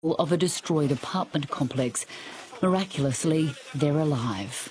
of a destroyed apartment complex. Miraculously, they're alive.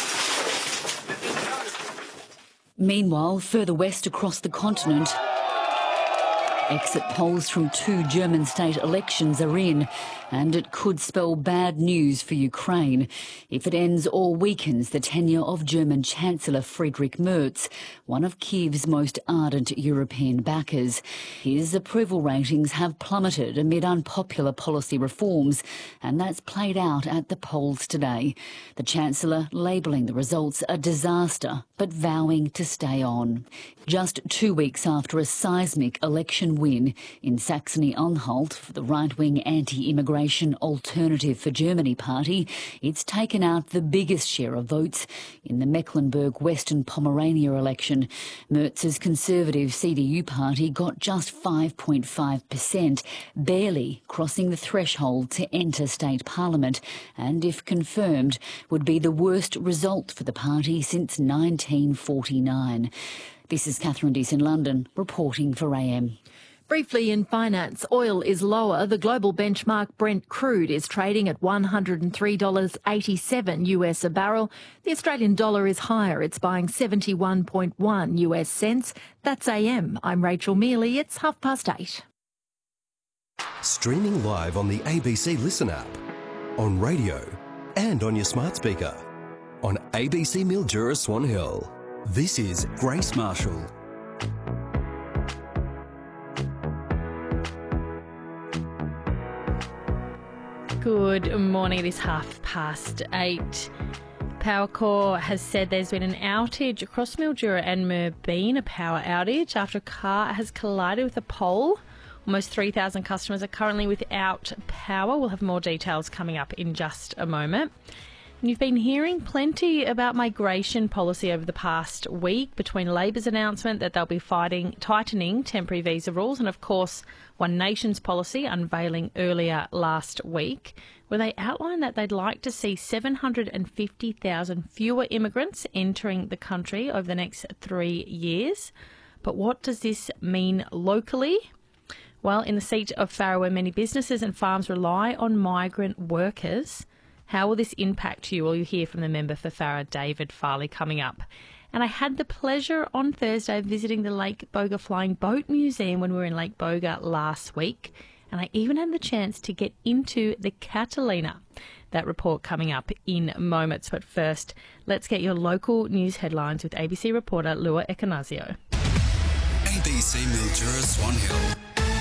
Meanwhile, further west across the continent, exit polls from 2 German state elections are in, and it could spell bad news for Ukraine if it ends or weakens the tenure of German Chancellor Friedrich Merz, one of Kyiv's most ardent European backers. His approval ratings have plummeted amid unpopular policy reforms, and that's played out at the polls today. The Chancellor labelling the results a disaster, but vowing to stay on. Just 2 weeks after a seismic election win in Saxony-Anhalt for the right-wing anti-immigration Alternative for Germany party, it's taken out the biggest share of votes in the Mecklenburg-Western Pomerania election. Merz's Conservative CDU party got just 5.5%, barely crossing the threshold to enter state parliament, and if confirmed, would be the worst result for the party since 1949. This is Catherine Deese in London, reporting for AM. Briefly in finance, oil is lower. The global benchmark Brent crude is trading at $103.87 US a barrel. The Australian dollar is higher. It's buying 71.1 US cents. That's AM. I'm Rachel Mealy. It's 8:30. Streaming live on the ABC Listen app, on radio and on your smart speaker. On ABC Mildura Swan Hill. This is Grace Marshall. Good morning. It is 8:30. Powercor has said there's been an outage across Mildura and Moorabool, a power outage after a car has collided with a pole. Almost 3,000 customers are currently without power. We'll have more details coming up in just a moment. And you've been hearing plenty about migration policy over the past week, between Labor's announcement that they'll be tightening temporary visa rules and, of course, One Nation's policy unveiling earlier last week, where they outlined that they'd like to see 750,000 fewer immigrants entering the country over the next 3 years. But what does this mean locally? Well, in the seat of Farrer, where many businesses and farms rely on migrant workers, how will this impact you? Well, you'll hear from the member for Farrer, David Farley, coming up. And I had the pleasure on Thursday of visiting the Lake Boga Flying Boat Museum when we were in Lake Boga last week. And I even had the chance to get into the Catalina. That report coming up in moments. But first, let's get your local news headlines with ABC reporter Lua Ekanazio. ABC Mildura Swan Hill.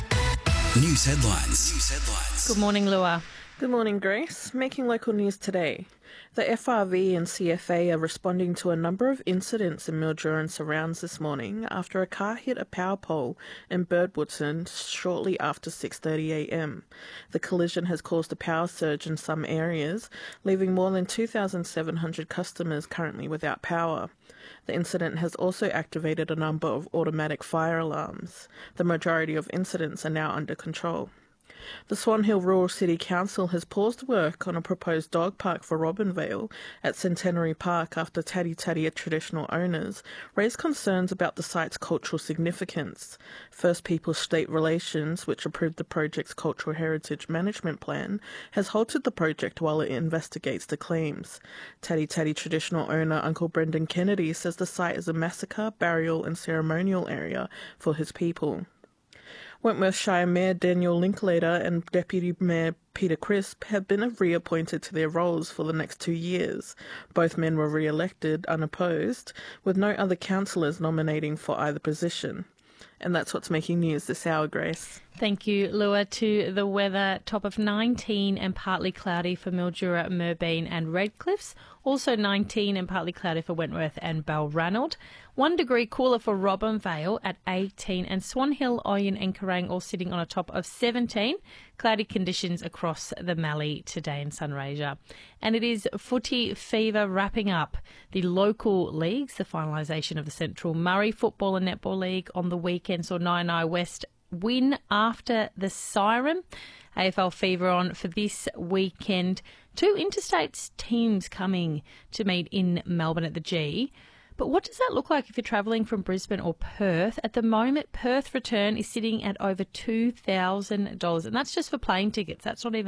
News headlines. Good morning, Lua. Good morning, Grace. Making local news today. The FRV and CFA are responding to a number of incidents in Mildura and surrounds this morning after a car hit a power pole in Birdwoodson shortly after 6:30 a.m. The collision has caused a power surge in some areas, leaving more than 2,700 customers currently without power. The incident has also activated a number of automatic fire alarms. The majority of incidents are now under control. The Swan Hill Rural City Council has paused work on a proposed dog park for Robinvale at Centenary Park after Tatty Tatty traditional owners raised concerns about the site's cultural significance. First Peoples State Relations, which approved the project's Cultural Heritage Management Plan, has halted the project while it investigates the claims. Tatty Tatty traditional owner Uncle Brendan Kennedy says the site is a massacre, burial and ceremonial area for his people. Wentworth Shire Mayor Daniel Linklater and Deputy Mayor Peter Crisp have been reappointed to their roles for the next 2 years. Both men were re-elected unopposed, with no other councillors nominating for either position. And that's what's making news this hour, Grace. Thank you, Lua. To the weather, top of 19 and partly cloudy for Mildura, Moorabool and Redcliffs. Also 19 and partly cloudy for Wentworth and Balranald. 1 degree cooler for Robinvale at 18 and Swan Hill, Oyen and Kerrang all sitting on a top of 17. Cloudy conditions across the Mallee today in Sunraysia. And it is footy fever wrapping up the local leagues. The finalisation of the Central Murray Football and Netball League on the weekend saw Naini West win after the siren. AFL fever on for this weekend. 2 interstate teams coming to meet in Melbourne at the G. But what does that look like if you're travelling from Brisbane or Perth? At the moment, Perth return is sitting at over $2,000. And that's just for plane tickets. That's not even